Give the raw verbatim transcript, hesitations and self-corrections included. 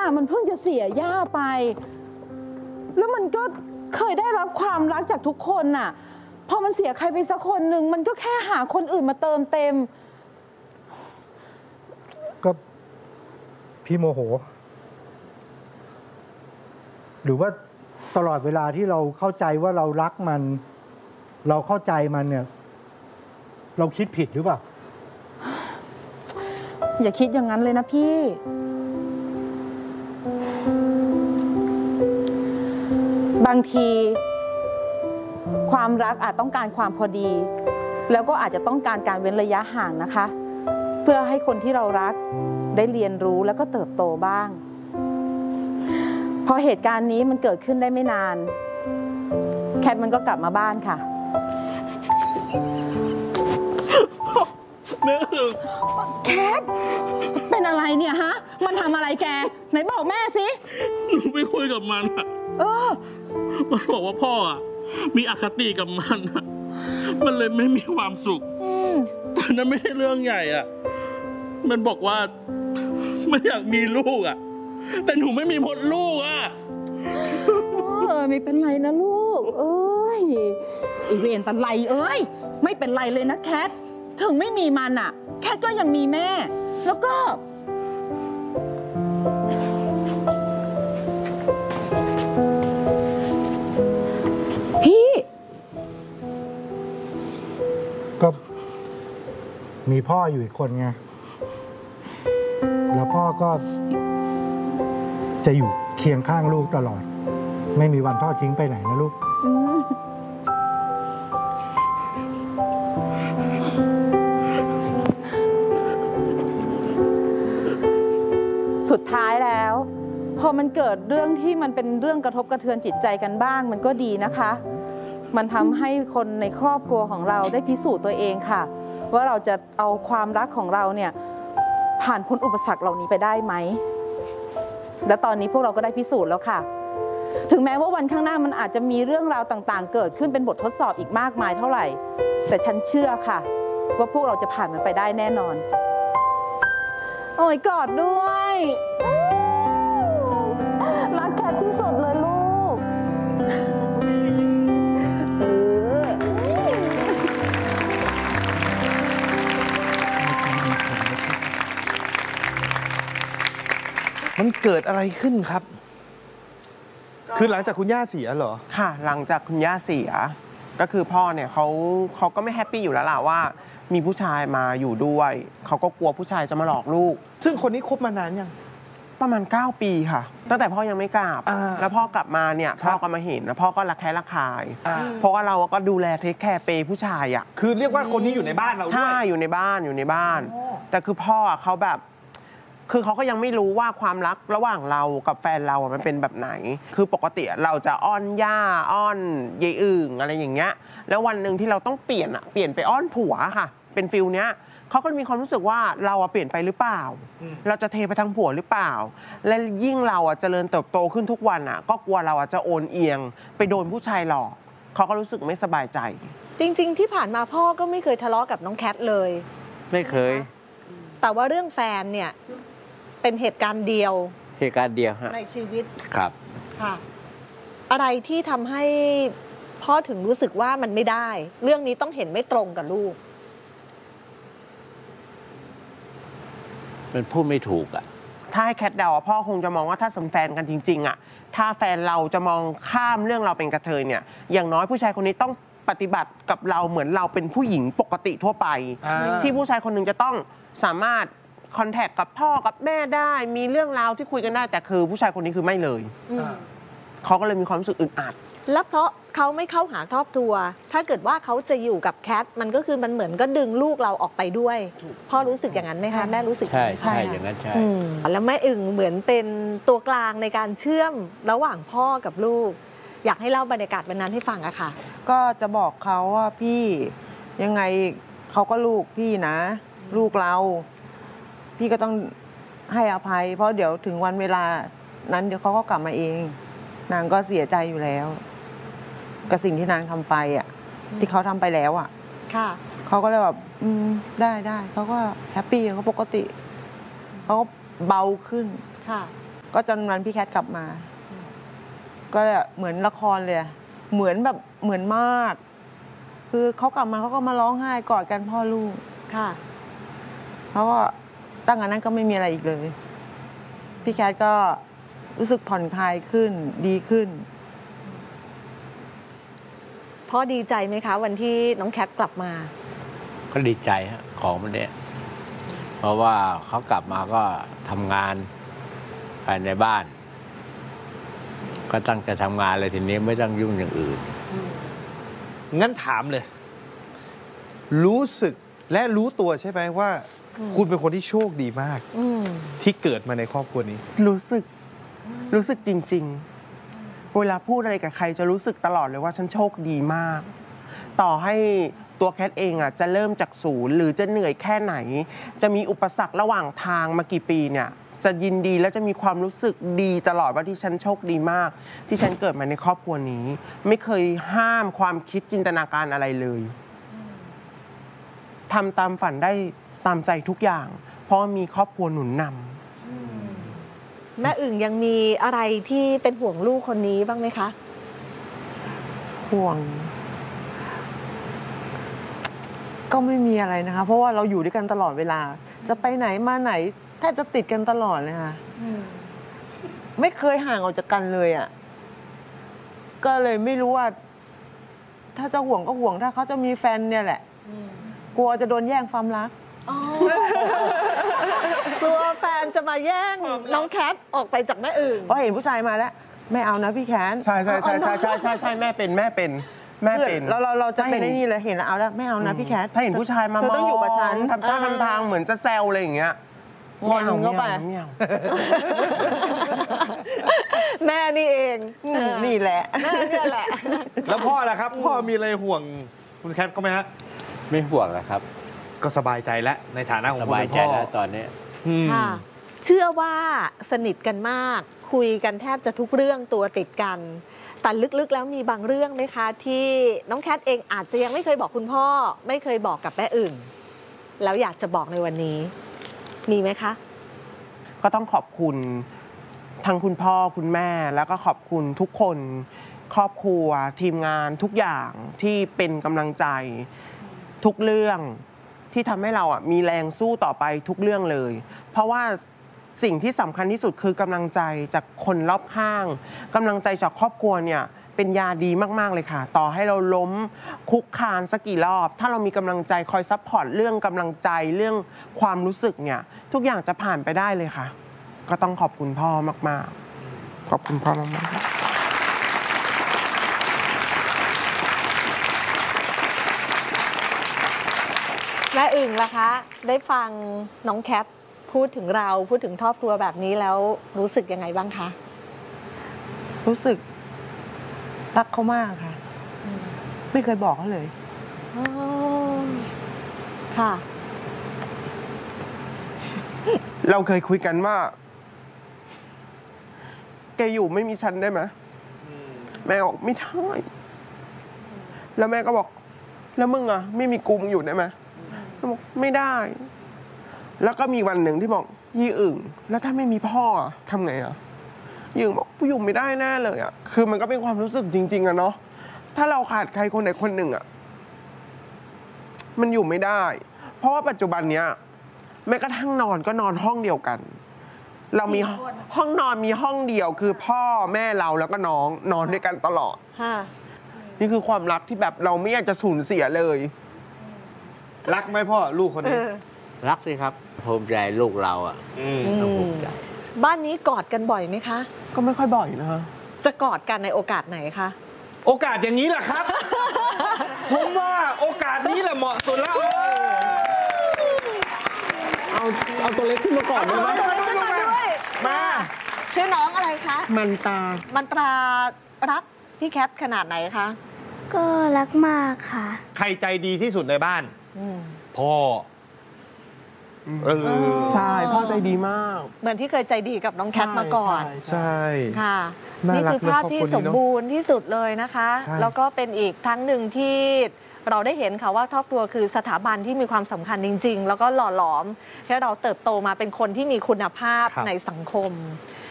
มันเพิ่งจะเสียย่าไปแล้วมันก็เคยได้รับความรักจากทุกคนน่ะพอมันเสียใครไปสักคนหนึ่งมันก็แค่หาคนอื่นมาเติมเต็มก็พี่โมโหหรือว่าตลอดเวลาที่เราเข้าใจว่าเรารักมันเราเข้าใจมันเนี่ยเราคิดผิดหรือเปล่าอย่าคิดอย่างนั้นเลยนะพี่บางทีความรักอาจต้องการความพอดีแล้วก็อาจจะต้องการการเว้นระยะห่างนะคะเพื่อให้คนที่เรารักได้เรียนรู้แล้วก็เติบโตบ้างพอเหตุการณ์นี้มันเกิดขึ้นได้ไม่นานแคทมันก็กลับมาบ้านค่ะแม่คือแคทเป็นอะไรเนี่ยฮะมันทำอะไรแกไหนบอกแม่สิหนูไปคุยกับมันอะเออมันบอกว่าพ่ออะมีอคติกับมันอะมันเลยไม่มีความสุขแต่นั้นไม่ใช่เรื่องใหญ่อะมันบอกว่ามันอยากมีลูกอะแต่หนูไม่มีมดลูกอะเออไม่เป็นไรนะลูกเอ้ยไอเวรตะไลเอ้ยไม่เป็นไรเลยนะแคทถึงไม่มีมันอะแคทก็ยังมีแม่แล้วก็พี่ก็มีพ่ออยู่อีกคนไงแล้วพ่อก็จะอยู่เคียงข้างลูกตลอดไม่มีวันทอดทิ้งไปไหนนะลูกสุดท้ายแล้วพอมันเกิดเรื่องที่มันเป็นเรื่องกระทบกระเทือนจิตใจกันบ้างมันก็ดีนะคะมันทำให้คนในครอบครัวของเราได้พิสูจน์ตัวเองค่ะว่าเราจะเอาความรักของเราเนี่ยผ่านพ้นอุปสรรคเหล่านี้ไปได้ไหมและตอนนี้พวกเราก็ได้พิสูจน์แล้วค่ะถึงแม้ว่าวันข้างหน้ามันอาจจะมีเรื่องราวต่างๆเกิดขึ้นเป็นบททดสอบอีกมากมายเท่าไหร่แต่ฉันเชื่อค่ะว่าพวกเราจะผ่านมันไปได้แน่นอนโอ้ยกอดด้วยรักแคทที่สุดเลยลูกมันเกิดอะไรขึ้นครับคือหลังจากคุณย่าเสียเหรอค่ะหลังจากคุณย่าเสียก็คือพ่อเนี่ยเขาเขาก็ไม่แฮปปี้อยู่แล้วล่ะว่ามีผู้ชายมาอยู่ด้วยเขาก็กลัวผู้ชายจะมาหลอกลูกซึ่งคนนี้คบมานานยังประมาณเก้าปีค่ะตั้งแต่พ่อยังไม่กลับแล้วพ่อกลับมาเนี่ยพ่อก็มาเห็นแล้วพ่อก็รักแค่รักคายเพราะว่าเราก็ดูแลเทคแคร์เปย์ผู้ชายอ่ะคือเรียกว่าคนนี้อยู่ในบ้านเราด้วยใช่อยู่ในบ้านอยู่ในบ้านแต่คือพ่อเขาแบบคือเขาก็ยังไม่รู้ว่าความรักระหว่างเรากับแฟนเรามันเป็นแบบไหนคือปกติเราจะอ้อนย่าอ้อนยายอึ่งอะไรอย่างเงี้ยแล้ววันหนึ่งที่เราต้องเปลี่ยนอะเปลี่ยนไปอ้อนผัวค่ะเป็นฟิลเนี้ยเขาก็มีความรู้สึกว่าเราอะเปลี่ยนไปหรือเปล่าเราจะเทไปทางผัวหรือเปล่าและยิ่งเราอะเจริญเติบโตขึ้นทุกวันอะก็กลัวเราอะจะโอนเอียงไปโดนผู้ชายหลอกเขาก็รู้สึกไม่สบายใจจริงๆที่ผ่านมาพ่อก็ไม่เคยทะเลาะกับน้องแคทเลยไม่เคยแต่ว่าเรื่องแฟนเนี่ยเป็นเหตุการณ์เดียวเหตุการณ์เดียวฮะในชีวิตครับค่ะอะไรที่ทำให้พ่อถึงรู้สึกว่ามันไม่ได้เรื่องนี้ต้องเห็นไม่ตรงกับลูกมันพูดไม่ถูกอ่ะถ้าให้แคทเดาพ่อคงจะมองว่าถ้าสมแฟนกันจริงๆอ่ะถ้าแฟนเราจะมองข้ามเรื่องเราเป็นกระเทยเนี่ยอย่างน้อยผู้ชายคนนี้ต้องปฏิบัติกับเราเหมือนเราเป็นผู้หญิงปกติทั่วไปที่ผู้ชายคนหนึ่งจะต้องสามารถคอนแทคกับพ่อกับแม่ได้มีเรื่องราวที่คุยกันได้แต่คือผู้ชายคนนี้คือไม่เลยเขาก็เลยมีความรู้สึกอึดอัดแล้วเพราะเขาไม่เข้าหาครอบครัวถ้าเกิดว่าเขาจะอยู่กับแคทมันก็คือมันเหมือนก็ดึงลูกเราออกไปด้วยพ่อรู้สึกอย่างนั้นไหมคะแม่รู้สึกใช่ใช่อย่างนั้นใช่แล้วแม่อึ่งเหมือนเป็นตัวกลางในการเชื่อมระหว่างพ่อกับลูกอยากให้เล่าบรรยากาศวันนั้นให้ฟังอะค่ะก็จะบอกเขาว่าพี่ยังไงเขาก็ลูกพี่นะลูกเราพี่ก็ต้องให้อภัยเพราะเดี๋ยวถึงวันเวลานั้นเดี๋ยวเขาก็กลับมาเองนางก็เสียใจอยู่แล้วกับสิ่งที่นางทำไปอ่ะที่เขาทำไปแล้วอ่ะค่ะเขาก็เลยแบบอืมได้ได้เขาก็แฮปปี้เขาปกติเขาก็เบาขึ้นค่ะก็จนวันพี่แคทกลับมา ก็เหมือนละครเลยเหมือนแบบเหมือนมาก คือเขากลับมาเขาก็มาร้องไห้กอดกันพ่อลูกค่ะเขาก็ตั้งแต่นั้นก็ไม่มีอะไรอีกเลย พี่แคทก็รู้สึกผ่อนคลายขึ้นดีขึ้นพ่อดีใจไหมคะ วันที่น้องแคทกลับมาก็ดีใจฮะของมันเนี่ยเพราะว่าเขากลับมาก็ทำงานภายในบ้าน ก็ตั้งใจทำงานเลยทีนี้ไม่ต้องยุ่งอย่างอื่นงั้นถามเลย รู้สึกและรู้ตัวใช่ไหมว่า คุณเป็นคนที่โชคดีมากอืมที่เกิดมาในครอบครัวนี้รู้สึกรู้สึกจริงๆ เวลาพูดอะไรกับใครจะรู้สึกตลอดเลยว่าฉันโชคดีมาก ต่อให้ตัวแคทเองอ่ะจะเริ่มจากศูนย์หรือจะเหนื่อยแค่ไหน จะมีอุปสรรคระหว่างทางมากี่ปีเนี่ยจะยินดีและจะมีความรู้สึกดีตลอดว่าที่ฉันโชคดีมาก ที่ฉันเกิดมาในครอบครัวนี้ ไม่เคยห้ามความคิดจินตนาการอะไรเลยทำตามฝันได้ตามใจทุกอย่าง เพราะมีครอบครัวหนุนนำแม่อึ่งยังมีอะไรที่เป็นห่วงลูกคนนี้บ้างไหมคะห่วง ก็ไม่มีอะไรนะคะ เพราะว่าเราอยู่ด้วยกันตลอดเวลา จะไปไหนมาไหนแทบจะติดกันตลอดเลยค่ะไม่เคยห่างออกจากกันเลยอ่ะก็เลยไม่รู้ว่า ถ้าจะห่วงก็ห่วงถ้าเขาจะมีแฟนเนี่ยแหละกลัวจะโดนแย่งความรักกลัวแฟนจะมาแย่งน้องแคทออกไปจากแม่อึ่งเพราะเห็นผู้ชายมาแล้วไม่เอานะพี่แขนใช่ใช่ใช่ใช่ใช่ใช่ใช่แม่เป็นแม่เป็นแม่เป็นเราเราเราจะเป็นไอ้นี่เลยเห็นแล้วเอาแล้วไม่เอานะพี่แคทถ้าเห็นผู้ชายมาเธอต้องอยู่กับฉันทำท่าทำทางเหมือนจะแซวอะไรอย่างเงี้ยงอนเข้าไปไม่เอาแม่นี่เองนี่แหละแม่เนี่ยแหละแล้วพ่อล่ะครับ พ่อมีอะไรห่วงคุณแคทก็ไหมฮะไม่ห่วงแล้วครับก็สบายใจแล้วในฐานะของสคนบายเป็นใจพ่อแล้วตอนนี้อืมค่ะ เชื่อว่าสนิทกันมาก คุยกันแทบจะทุกเรื่องตัวติดกัน แต่ลึกๆแล้วมีบางเรื่องไหมคะ ที่น้องแคทเองอาจจะยังไม่เคยบอกคุณพ่อ ไม่เคยบอกกับแม่อื่น แล้วอยากจะบอกในวันนี้ มีไหมคะก็ต้องขอบคุณทั้งคุณพ่อคุณแม่แล้วก็ขอบคุณทุกคน ครอบครัวทีมงานทุกอย่างที่เป็นกำลังใจทุกเรื่องที่ทำให้เราอ่ะมีแรงสู้ต่อไปทุกเรื่องเลย เพราะว่าสิ่งที่สำคัญที่สุดคือกำลังใจจากคนรอบข้างกำลังใจจากครอบครัวเนี่ยเป็นยาดีมากๆเลยค่ะ ต่อให้เราล้มคุกคานสักกี่รอบ ถ้าเรามีกำลังใจคอยซัพพอร์ตเรื่องกำลังใจเรื่องความรู้สึกเนี่ยทุกอย่างจะผ่านไปได้เลยค่ะ ก็ต้องขอบคุณพ่อมากๆขอบคุณพ่อมากๆแม่อึ่งล่ะคะ ได้ฟังน้องแคทพูดถึงเราพูดถึงครอบครัวแบบนี้แล้วรู้สึกยังไงบ้างคะรู้สึกรักเขามากค่ะ ไม่เคยบอกเขาเลยอ๋อ ค่ะเราเคยคุยกันว่า แกอยู่ไม่มีฉันได้ไหมแม่บอกไม่ได้แล้วแม่ก็บอก แล้วมึงอ่ะ ไม่มีกูมึงอยู่ได้ไหมบอกไม่ได้ แล้วก็มีวันหนึ่งที่บอกยี่อึ่งแล้วถ้าไม่มีพ่ออะทำไงอ่ะยี่อึ่งบอกกูอยู่ไม่ได้แน่เลยอ่ะคือมันก็เป็นความรู้สึกจริง ๆอะเนาะถ้าเราขาดใครคนใดคนหนึ่งอ่ะมันอยู่ไม่ได้ เพราะว่าปัจจุบันเนี้ยแม้กระทั่งนอนก็นอนห้องเดียวกัน เรามีห้องนอนมีห้องเดียวคือพ่อแม่เราแล้วก็น้องนอนด้วยกันตลอดค่ะนี่คือความรักที่แบบเราไม่อยากจะสูญเสียเลยรักไหมพ่อลูกคนเอนี้อรักสิครับภูมิใจลูกเราอ่ะมต้องภูมิใจบ้านนี้กอดกันบ่อยไหมคะก็ไม่ค่อยบ่อยนะฮะจะกอดกันในโอกาสไหนคะโอกาสอย่างนี้แหละครับ ผมว่าโอกาสนี้แหละเหมาะสุดแล้วเอาเอาตัวเล็กขึ้นมาก่อนได้ไหมตัวเล็กขึ้นมาด้วยมาชื่อน้องอะไรคะมันตามันตรารักพี่แคทขนาดไหนคะก็รักมากค่ะใครใจดีที่สุดในบ้าน พ่อเออใช่พ่อใจดีมากเหมือนที่เคยใจดีกับน้องแคทมาก่อนใช่ค่ะน่ารักนี่คือภาพที่เลยครอบครัวนี้สมบูรณ์ที่สุดเลยนะคะใช่แล้วก็เป็นอีกครั้งหนึ่งที่เราได้เห็นค่ะว่าครอบครัวคือสถาบันที่มีความสำคัญจริง ๆ แล้วก็หล่อหลอมให้เราเติบโตมาเป็นคนที่มีคุณภาพในสังคม